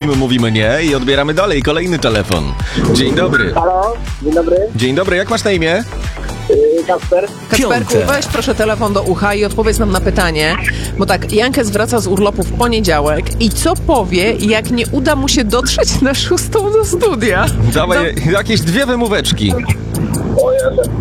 my mówimy nie i odbieramy dalej. Kolejny telefon. Dzień dobry. Halo, dzień dobry. Dzień dobry, jak masz na imię? Kasper. Kacperku, weź proszę telefon do ucha i odpowiedz nam na pytanie, bo tak, Jankes wraca z urlopu w poniedziałek i co powie, jak nie uda mu się dotrzeć na 6 do studia? Dawaj jakieś 2 wymóweczki. O Jezu.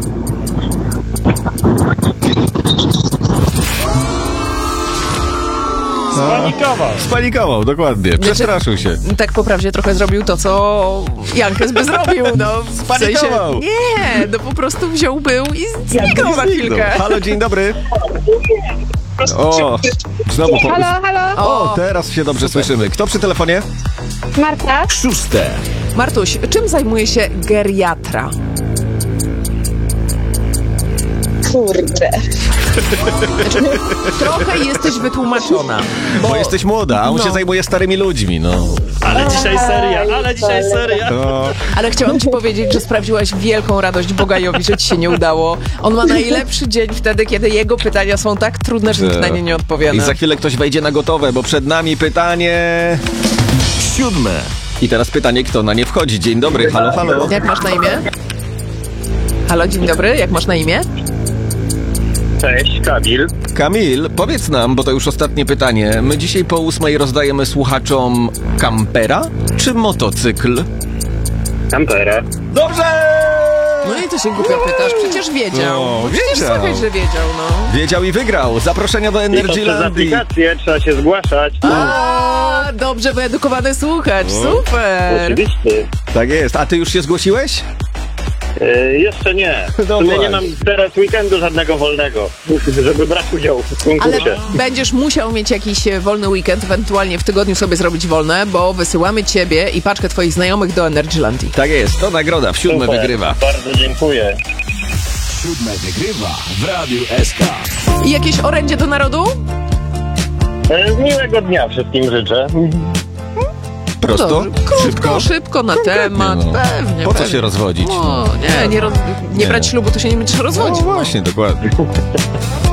Spanikował, dokładnie. Przestraszył się. Tak po prawdzie trochę zrobił to, co Jankes by zrobił, no. W Spanikował. Nie, no po prostu wziął był i zniknął na chwilkę. Halo, dzień dobry. O, znowu Halo. O, teraz się dobrze słyszymy. Kto przy telefonie? Marta. 6. Martuś, czym zajmuje się geriatra? Kurde. Trochę jesteś wytłumaczona. Bo jesteś młoda, a on No. się zajmuje starymi ludźmi, no. Ale dzisiaj seria. No. Ale chciałam ci powiedzieć, że sprawiłaś wielką radość Bogajowi, że ci się nie udało. On ma najlepszy dzień wtedy, kiedy jego pytania są tak trudne, że nikt na nie nie odpowiada. I za chwilę ktoś wejdzie na gotowe, bo przed nami pytanie 7. I teraz pytanie, kto na nie wchodzi. Dzień dobry, halo, halo. Jak masz na imię? Halo, dzień dobry, jak masz na imię? Cześć, Kamil. Kamil, powiedz nam, bo to już ostatnie pytanie. My dzisiaj po 8 rozdajemy słuchaczom kampera czy motocykl? Kampera. Dobrze! No i ty się głupio pytasz, przecież wiedział. No, Przecież wiedział. słychać, że wiedział, no. Wiedział i wygrał. Zaproszenia do I to przez Energylandii. aplikację trzeba się zgłaszać. A, dobrze wyedukowany słuchacz, super. Oczywiście. Tak jest. A ty już się zgłosiłeś? Jeszcze nie. W No sumie nie właśnie. mam teraz weekendu żadnego wolnego, żeby brać udział w Ale konkursie. będziesz musiał mieć jakiś wolny weekend, ewentualnie w tygodniu sobie zrobić wolne, bo wysyłamy ciebie i paczkę twoich znajomych do Energylandii. Tak jest. To nagroda. W 7 Super, wygrywa. Bardzo dziękuję. 7 wygrywa w Radiu SK. I jakieś orędzie do narodu? Miłego dnia wszystkim życzę. Prosto? Dobrze. Krótko, szybko, na temat, no. pewnie. Po co pewnie. się rozwodzić? O, nie brać ślubu, to się nie będziesz rozwodzić. No właśnie, dokładnie.